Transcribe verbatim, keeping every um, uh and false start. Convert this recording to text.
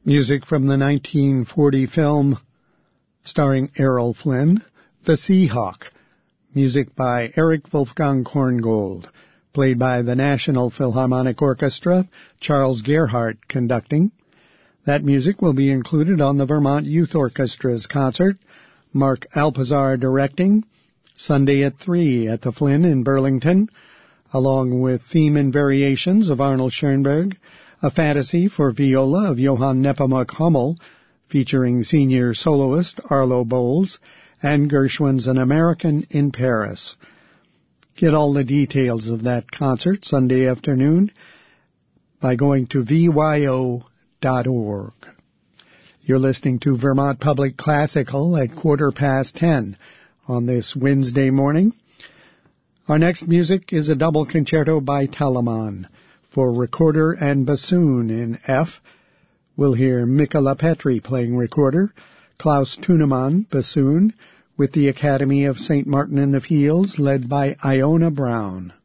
Music from the nineteen forty film starring Errol Flynn, The Seahawk. Music by Eric Wolfgang Korngold, played by the National Philharmonic Orchestra, Charles Gerhardt conducting. That music will be included on the Vermont Youth Orchestra's concert, Mark Alpizar directing, Sunday at three at the Flynn in Burlington, along with theme and variations of Arnold Schoenberg, a fantasy for viola of Johann Nepomuk Hummel, featuring senior soloist Arlo Bowles, and Gershwin's An American in Paris. Get all the details of that concert Sunday afternoon by going to V Y O dot org. You're listening to Vermont Public Classical at quarter past ten on this Wednesday morning. Our next music is a double concerto by Telemann for recorder and bassoon in F. We'll hear Michala Petri playing recorder, Klaus Tunemann bassoon, with the Academy of Saint Martin in the Fields led by Iona Brown.